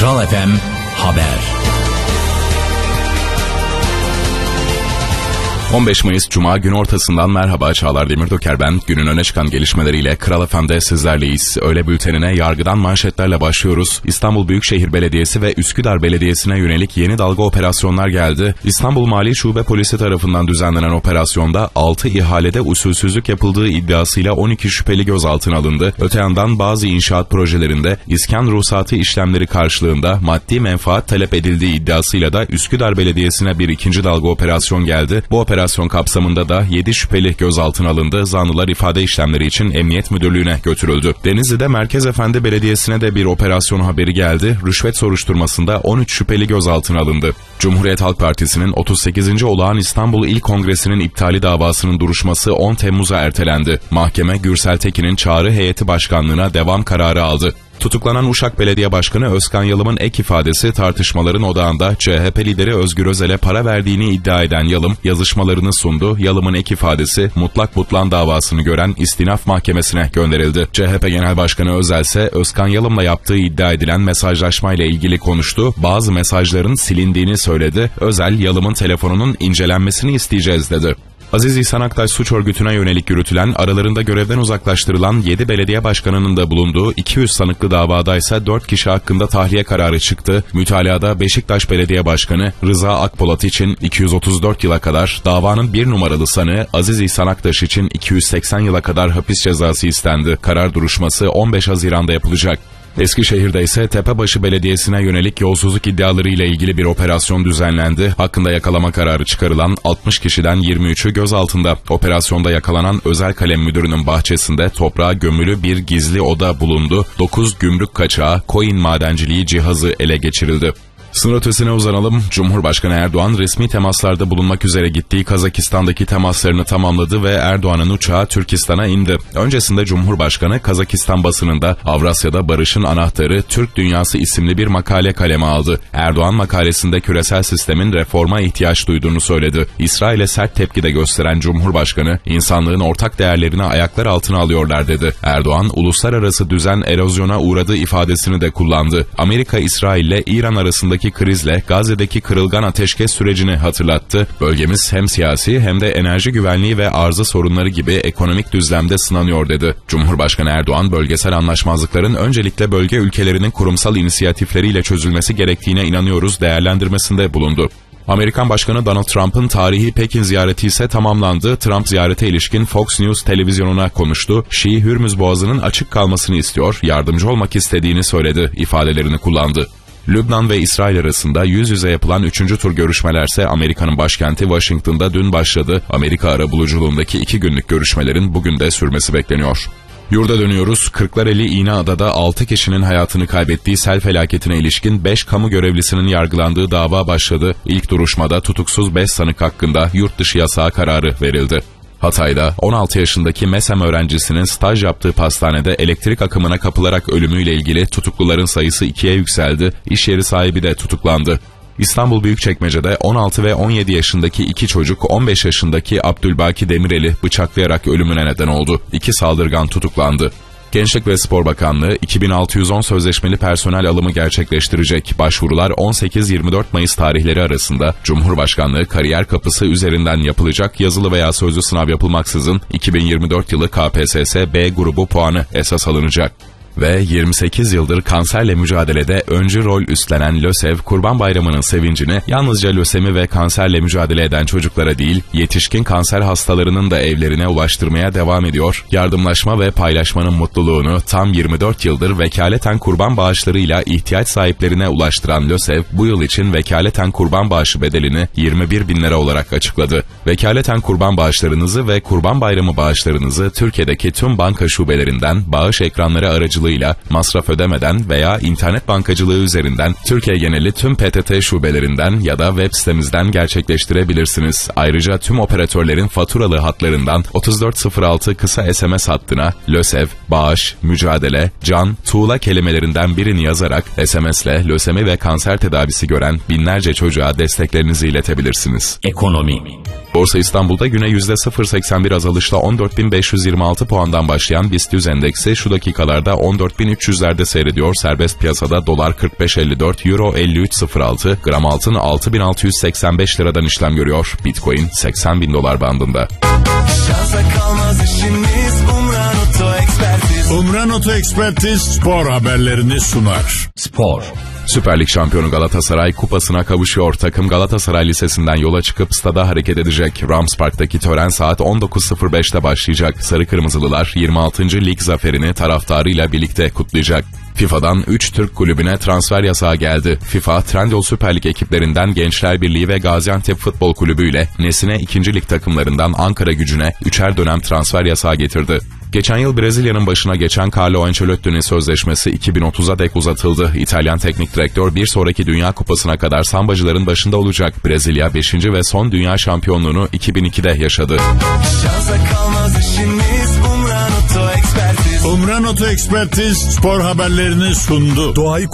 Kral FM Haber. 15 Mayıs Cuma gün ortasından merhaba, Çağlar Demirdöker ben. Günün öne çıkan gelişmeleriyle Kral FM'de sizlerleyiz. Öğle bültenine yargıdan manşetlerle başlıyoruz. İstanbul Büyükşehir Belediyesi ve Üsküdar Belediyesi'ne yönelik yeni dalga operasyonlar geldi. İstanbul Mali Şube Polisi tarafından düzenlenen operasyonda 6 ihalede usulsüzlük yapıldığı iddiasıyla 12 şüpheli gözaltına alındı. Öte yandan bazı inşaat projelerinde iskan ruhsatı işlemleri karşılığında maddi menfaat talep edildiği iddiasıyla da Üsküdar Belediyesi'ne bir ikinci dalga operasyon geldi. Bu operasyon kapsamında da 7 şüpheli gözaltına alındı. Zanlılar ifade işlemleri için Emniyet Müdürlüğü'ne götürüldü. Denizli'de Merkez Efendi Belediyesi'ne de bir operasyon haberi geldi. Rüşvet soruşturmasında 13 şüpheli gözaltına alındı. Cumhuriyet Halk Partisi'nin 38. Olağan İstanbul İl Kongresi'nin iptali davasının duruşması 10 Temmuz'a ertelendi. Mahkeme Gürsel Tekin'in çağrı heyeti başkanlığına devam kararı aldı. Tutuklanan Uşak Belediye Başkanı Özkan Yalım'ın ek ifadesi tartışmaların odağında. CHP lideri Özgür Özel'e para verdiğini iddia eden Yalım yazışmalarını sundu. Yalım'ın ek ifadesi mutlak butlan davasını gören İstinaf Mahkemesi'ne gönderildi. CHP Genel Başkanı Özel ise Özkan Yalım'la yaptığı iddia edilen mesajlaşmayla ilgili konuştu. Bazı mesajların silindiğini söyledi. Özel, Yalım'ın telefonunun incelenmesini isteyeceğiz dedi. Aziz İhsan Aktaş suç örgütüne yönelik yürütülen, aralarında görevden uzaklaştırılan 7 belediye başkanının da bulunduğu 200 sanıklı davada ise 4 kişi hakkında tahliye kararı çıktı. Mütalada Beşiktaş Belediye Başkanı Rıza Akpolat için 234 yıla kadar, davanın bir numaralı sanığı Aziz İhsan Aktaş için 280 yıla kadar hapis cezası istendi. Karar duruşması 15 Haziran'da yapılacak. Eskişehir'de ise Tepebaşı Belediyesi'ne yönelik yolsuzluk iddialarıyla ilgili bir operasyon düzenlendi. Hakkında yakalama kararı çıkarılan 60 kişiden 23'ü gözaltında. Operasyonda yakalanan Özel Kalem Müdürü'nün bahçesinde toprağa gömülü bir gizli oda bulundu. 9 gümrük kaçağı, coin madenciliği cihazı ele geçirildi. Sınır ötesine uzanalım. Cumhurbaşkanı Erdoğan resmi temaslarda bulunmak üzere gittiği Kazakistan'daki temaslarını tamamladı ve Erdoğan'ın uçağı Türkistan'a indi. Öncesinde Cumhurbaşkanı Kazakistan basınında Avrasya'da Barış'ın Anahtarı Türk Dünyası isimli bir makale kaleme aldı. Erdoğan makalesinde küresel sistemin reforma ihtiyaç duyduğunu söyledi. İsrail'e sert tepki de gösteren Cumhurbaşkanı, insanlığın ortak değerlerini ayaklar altına alıyorlar dedi. Erdoğan, uluslararası düzen erozyona uğradığı ifadesini de kullandı. Amerika, İsrail ile İran arasındaki krizle Gazze'deki kırılgan ateşkes sürecini hatırlattı. Bölgemiz hem siyasi hem de enerji güvenliği ve arzı sorunları gibi ekonomik düzlemde sınanıyor dedi. Cumhurbaşkanı Erdoğan, bölgesel anlaşmazlıkların öncelikle bölge ülkelerinin kurumsal inisiyatifleriyle çözülmesi gerektiğine inanıyoruz değerlendirmesinde bulundu. Amerikan Başkanı Donald Trump'ın tarihi Pekin ziyareti ise tamamlandı. Trump ziyarete ilişkin Fox News televizyonuna konuştu. Şii Hürmüz Boğazı'nın açık kalmasını istiyor, yardımcı olmak istediğini söyledi ifadelerini kullandı. Lübnan ve İsrail arasında yüz yüze yapılan 3. tur görüşmelerse Amerika'nın başkenti Washington'da dün başladı. Amerika arabuluculuğundaki 2 günlük görüşmelerin bugün de sürmesi bekleniyor. Yurda dönüyoruz. Kırklareli İğneada'da 6 kişinin hayatını kaybettiği sel felaketine ilişkin 5 kamu görevlisinin yargılandığı dava başladı. İlk duruşmada tutuksuz 5 sanık hakkında yurt dışı yasağı kararı verildi. Hatay'da 16 yaşındaki MESEM öğrencisinin staj yaptığı pastanede elektrik akımına kapılarak ölümüyle ilgili tutukluların sayısı 2'ye yükseldi. İş yeri sahibi de tutuklandı. İstanbul Büyükçekmece'de 16 ve 17 yaşındaki 2 çocuk 15 yaşındaki Abdülbaki Demirel'i bıçaklayarak ölümüne neden oldu. 2 saldırgan tutuklandı. Gençlik ve Spor Bakanlığı 2610 sözleşmeli personel alımı gerçekleştirecek. Başvurular 18-24 Mayıs tarihleri arasında Cumhurbaşkanlığı kariyer kapısı üzerinden yapılacak, yazılı veya sözlü sınav yapılmaksızın 2024 yılı KPSS B grubu puanı esas alınacak. Ve 28 yıldır kanserle mücadelede öncü rol üstlenen LÖSEV, Kurban Bayramı'nın sevincini yalnızca lösemi ve kanserle mücadele eden çocuklara değil, yetişkin kanser hastalarının da evlerine ulaştırmaya devam ediyor. Yardımlaşma ve paylaşmanın mutluluğunu tam 24 yıldır vekaleten kurban bağışlarıyla ihtiyaç sahiplerine ulaştıran LÖSEV, bu yıl için vekaleten kurban bağışı bedelini 21.000 lira olarak açıkladı. Vekaleten kurban bağışlarınızı ve Kurban Bayramı bağışlarınızı Türkiye'deki tüm banka şubelerinden bağış ekranları aracılığıyla masraf ödemeden veya internet bankacılığı üzerinden Türkiye geneli tüm PTT şubelerinden ya da web sitemizden gerçekleştirebilirsiniz. Ayrıca tüm operatörlerin faturalı hatlarından 3406 kısa SMS hattına LÖSEV, bağış, mücadele, can, tuğla kelimelerinden birini yazarak SMS'le lösemi ve kanser tedavisi gören binlerce çocuğa desteklerinizi iletebilirsiniz. Ekonomi. Borsa İstanbul'da güne %0.81 azalışla 14.526 puandan başlayan BIST 100 endeksi şu dakikalarda 14.300'lerde seyrediyor. Serbest piyasada dolar 45.54, euro 53.06, gram altın 6.685 liradan işlem görüyor. Bitcoin 80.000 dolar bandında. Umran Oto Ekspertiz spor haberlerini sunar. Spor. Süper Lig şampiyonu Galatasaray kupasına kavuşuyor. Takım Galatasaray Lisesi'nden yola çıkıp stada hareket edecek. Rams Park'taki tören saat 19.05'te başlayacak. Sarı Kırmızılılar 26. lig zaferini taraftarıyla birlikte kutlayacak. FIFA'dan 3 Türk kulübüne transfer yasağı geldi. FIFA, Trendyol Süper Lig ekiplerinden Gençler Birliği ve Gaziantep Futbol Kulübü ile Nesine 2. Lig takımlarından Ankara Gücü'ne 3'er dönem transfer yasağı getirdi. Geçen yıl Brezilya'nın başına geçen Carlo Ancelotti'nin sözleşmesi 2030'a dek uzatıldı. İtalyan teknik direktör bir sonraki Dünya Kupası'na kadar sambacıların başında olacak. Brezilya 5. ve son dünya şampiyonluğunu 2002'de yaşadı. Umran Oto Ekspertiz spor haberlerini sundu. Doğayı